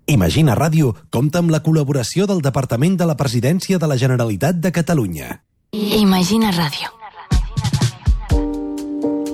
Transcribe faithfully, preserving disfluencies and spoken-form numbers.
Imagina Ràdio compta amb la col·laboració del Departament de la Presidència de la Generalitat de Catalunya. Imagina Ràdio.